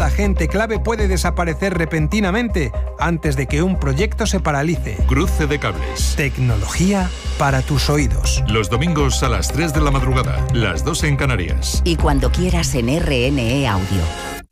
la gente clave puede desaparecer repentinamente antes de que un proyecto se paralice. Cruce de cables. Tecnología para tus oídos. Los domingos a las 3 de la madrugada, las 2 en Canarias. Y cuando quieras en RNE Audio.